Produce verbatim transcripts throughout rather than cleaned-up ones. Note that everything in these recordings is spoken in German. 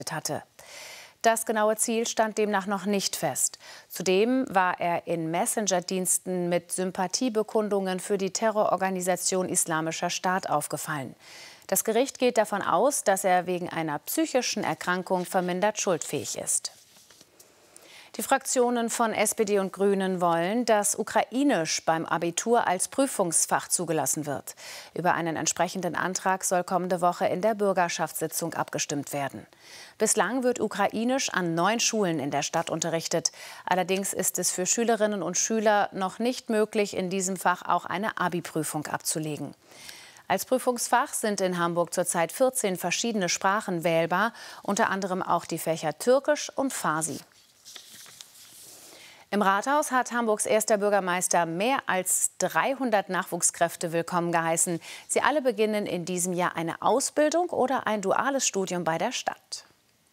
hatte. Das genaue Ziel stand demnach noch nicht fest. Zudem war er in Messenger-Diensten mit Sympathiebekundungen für die Terrororganisation Islamischer Staat aufgefallen. Das Gericht geht davon aus, dass er wegen einer psychischen Erkrankung vermindert schuldfähig ist. Die Fraktionen von S P D und Grünen wollen, dass Ukrainisch beim Abitur als Prüfungsfach zugelassen wird. Über einen entsprechenden Antrag soll kommende Woche in der Bürgerschaftssitzung abgestimmt werden. Bislang wird Ukrainisch an neun Schulen in der Stadt unterrichtet. Allerdings ist es für Schülerinnen und Schüler noch nicht möglich, in diesem Fach auch eine Abi-Prüfung abzulegen. Als Prüfungsfach sind in Hamburg zurzeit vierzehn verschiedene Sprachen wählbar, unter anderem auch die Fächer Türkisch und Farsi. Im Rathaus hat Hamburgs erster Bürgermeister mehr als dreihundert Nachwuchskräfte willkommen geheißen. Sie alle beginnen in diesem Jahr eine Ausbildung oder ein duales Studium bei der Stadt.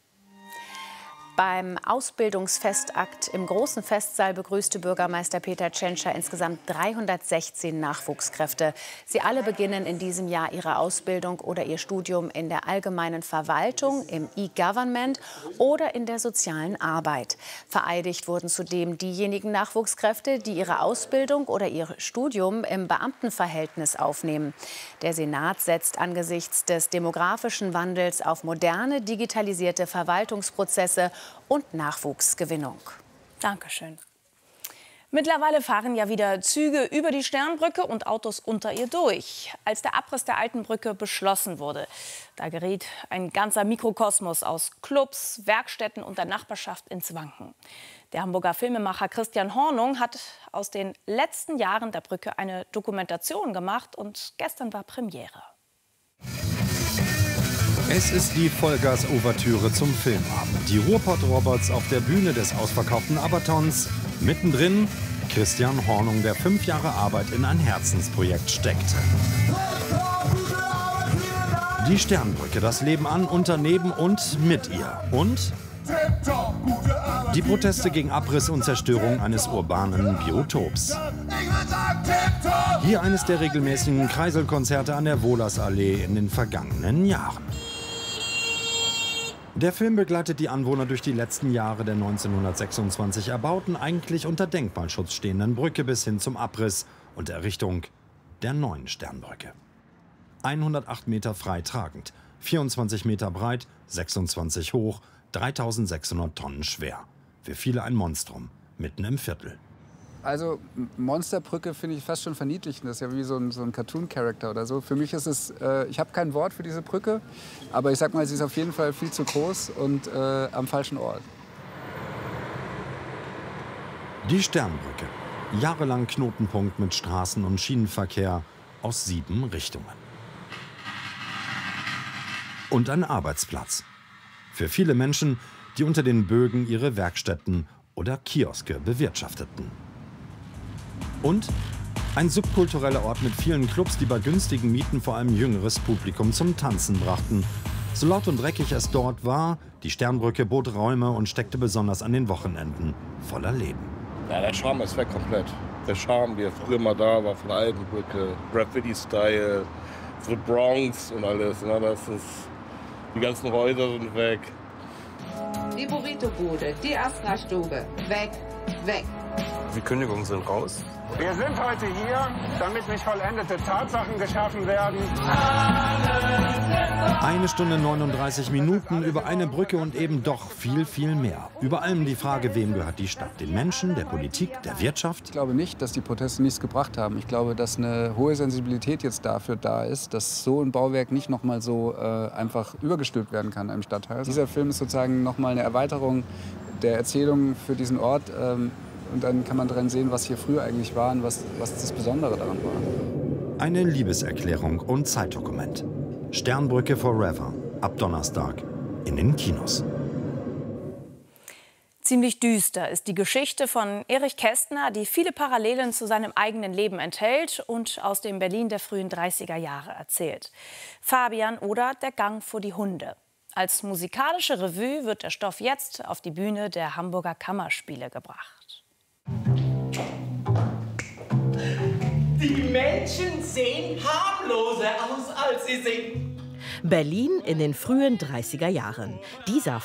Beim Ausbildungsfestakt im großen Festsaal begrüßte Bürgermeister Peter Tschentscher insgesamt dreihundertsechzehn Nachwuchskräfte. Sie alle beginnen in diesem Jahr ihre Ausbildung oder ihr Studium in der allgemeinen Verwaltung, im E-Government oder in der sozialen Arbeit. Vereidigt wurden zudem diejenigen Nachwuchskräfte, die ihre Ausbildung oder ihr Studium im Beamtenverhältnis aufnehmen. Der Senat setzt angesichts des demografischen Wandels auf moderne, digitalisierte Verwaltungsprozesse und Nachwuchsgewinnung. Dankeschön. Mittlerweile fahren ja wieder Züge über die Sternbrücke und Autos unter ihr durch. Als der Abriss der alten Brücke beschlossen wurde, da geriet ein ganzer Mikrokosmos aus Clubs, Werkstätten und der Nachbarschaft ins Wanken. Der Hamburger Filmemacher Christian Hornung hat aus den letzten Jahren der Brücke eine Dokumentation gemacht und gestern war Premiere. Es ist die Vollgas-Ouvertüre zum Filmabend. Die Ruhrpott-Robots auf der Bühne des ausverkauften Abatons. Mittendrin Christian Hornung, der fünf Jahre Arbeit in ein Herzensprojekt steckte. Die Sternbrücke, das Leben an, unter, neben und mit ihr. Und die Proteste gegen Abriss und Zerstörung eines urbanen Biotops. Hier eines der regelmäßigen Kreiselkonzerte an der Wohlersallee in den vergangenen Jahren. Der Film begleitet die Anwohner durch die letzten Jahre der neunzehnhundertsechsundzwanzig erbauten, eigentlich unter Denkmalschutz stehenden Brücke bis hin zum Abriss und Errichtung der neuen Sternbrücke. hundertacht Meter frei tragend, vierundzwanzig Meter breit, sechsundzwanzig hoch, dreitausendsechshundert Tonnen schwer. Für viele ein Monstrum, mitten im Viertel. Also Monsterbrücke finde ich fast schon verniedlichend. Das ist ja wie so ein, so ein Cartoon-Charakter oder so. Für mich ist es, äh, ich habe kein Wort für diese Brücke, aber ich sag mal, sie ist auf jeden Fall viel zu groß und äh, am falschen Ort. Die Sternbrücke, jahrelang Knotenpunkt mit Straßen- und Schienenverkehr aus sieben Richtungen. Und ein Arbeitsplatz. Für viele Menschen, die unter den Bögen ihre Werkstätten oder Kioske bewirtschafteten. Und ein subkultureller Ort mit vielen Clubs, die bei günstigen Mieten vor allem jüngeres Publikum zum Tanzen brachten. So laut und dreckig es dort war, die Sternbrücke bot Räume und steckte besonders an den Wochenenden voller Leben. Ja, der Charme ist weg komplett. Der Charme, wie er früher mal da war von der alten Brücke, Graffiti-Style, The Bronx und alles. Ja, das ist, die ganzen Häuser sind weg. Die Burrito-Bude, die Astra-Stube, weg, weg. Die Kündigungen sind raus. Wir sind heute hier, damit nicht vollendete Tatsachen geschaffen werden. Eine Stunde neununddreißig Minuten über eine Brücke und eben doch viel, viel mehr. Über allem die Frage, wem gehört die Stadt? Den Menschen, der Politik, der Wirtschaft? Ich glaube nicht, dass die Proteste nichts gebracht haben. Ich glaube, dass eine hohe Sensibilität jetzt dafür da ist, dass so ein Bauwerk nicht noch mal so äh, einfach übergestülpt werden kann im Stadtteil. Dieser Film ist sozusagen noch mal eine Erweiterung der Erzählung für diesen Ort. Ähm, Und dann kann man daran sehen, was hier früher eigentlich war und was, was das Besondere daran war. Eine Liebeserklärung und Zeitdokument. Sternbrücke Forever. Ab Donnerstag in den Kinos. Ziemlich düster ist die Geschichte von Erich Kästner, die viele Parallelen zu seinem eigenen Leben enthält und aus dem Berlin der frühen dreißiger Jahre erzählt. Fabian oder Der Gang vor die Hunde. Als musikalische Revue wird der Stoff jetzt auf die Bühne der Hamburger Kammerspiele gebracht. Die Menschen sehen harmloser aus, als sie sind. Berlin in den frühen dreißiger Jahren. Dieser